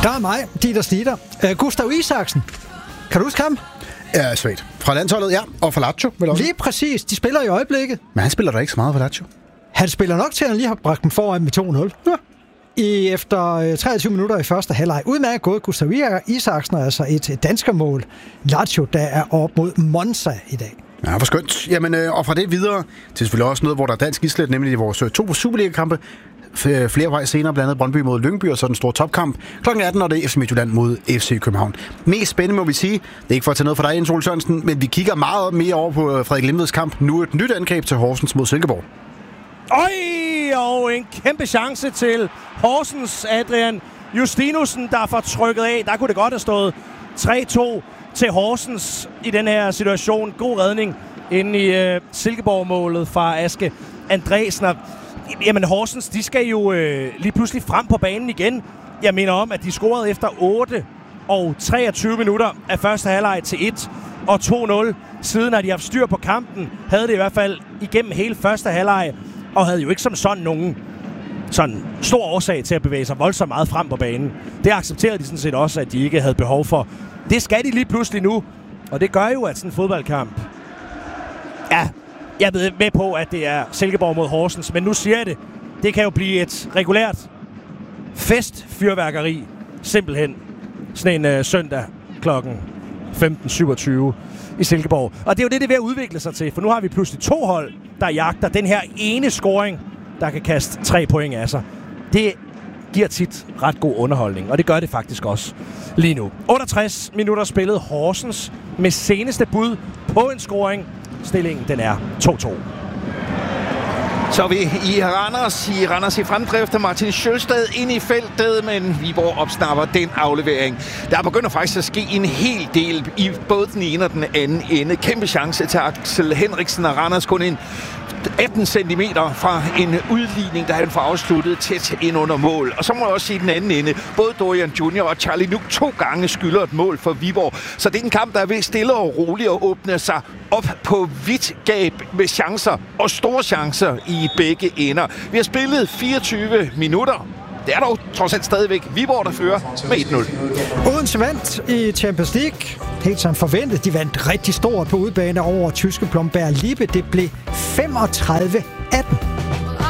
Der er mig, Dieter Stitter. Gustav Isaksen. Kan du huske ham? Ja, svagt. Fra landsholdet, ja. Og fra Lazio, vel også. Lige præcis. De spiller i øjeblikket. Men han spiller da ikke så meget for Lazio. Han spiller nok til, at han lige har bragt dem foran med 2-0. Ja. Efter 23 minutter i første halvleg. Udmærket gået Gustav Isaksen, altså et danskermål. Lazio, der er op mod Monza i dag. Ja, hvor skønt. Jamen, og fra det videre til selvfølgelig også noget, hvor der er dansk islet, nemlig i vores 2 Superliga-kampe. Flere vej senere, blandt andet Brøndby mod Lyngby, og så den store topkamp. Klokken 18, og det er FC Midtjylland mod FC København. Mest spændende må vi sige, det er ikke for at tage noget for dig, Jens Ole Sørensen, men vi kigger meget mere over på Frederik Limveds kamp. Nu et nyt angreb til Horsens mod Silkeborg. Og en kæmpe chance til Horsens, Adrian Justinussen, der får trykket af. Der kunne det godt have stået 3-2 til Horsens i den her situation. God redning inde i Silkeborg-målet fra Aske Andresen. Jamen Horsens, de skal jo lige pludselig frem på banen igen. Jeg mener om, at de scorede efter 8 og 23 minutter af første halvleg til 1 og 2-0. Siden har de haft styr på kampen, havde det i hvert fald igennem hele første halvleg, og havde jo ikke som sådan nogen sådan stor årsag til at bevæge sig voldsomt meget frem på banen. Det accepterede de sådan set også, at de ikke havde behov for. Det skal de lige pludselig nu, og det gør jo, at sådan en fodboldkamp... Ja, jeg ved med på, at det er Silkeborg mod Horsens, men nu siger jeg det. Det kan jo blive et regulært festfyrværkeri, simpelthen. Sådan en søndag klokken 15.27 i Silkeborg. Og det er jo det er ved at udvikle sig til, for nu har vi pludselig 2 hold, der jagter den her ene scoring, der kan kaste 3 point af sig. Det giver tit ret god underholdning, og det gør det faktisk også lige nu. 68 minutter spillet Horsens med seneste bud på en scoring. Stillingen, den er 2-2. Så er vi i Randers i fremdrift. Martin Sjølstad ind i feltet, men Viborg opsnapper den aflevering. Der begynder faktisk at ske en hel del i både den ene og den anden ende. Kæmpe chance til Axel Henriksen, og Randers kun ind 18 cm fra en udligning, der han får afsluttet tæt ind under mål. Og så må jeg også sige den anden ende. Både Dorian Junior og Charlie Nuk 2 gange skylder et mål for Viborg. Så det er en kamp, der er ved stille og roligt at åbne sig op på vidt gab med chancer og store chancer i begge ender. Vi har spillet 24 minutter. Det er dog trods alt stadigvæk Viborg, der fører med 1-0. Odense vandt i Champions League. Helt som forventet. De vandt rigtig stort på udebane over tyske Blomberg Lippe. Det blev 35-18.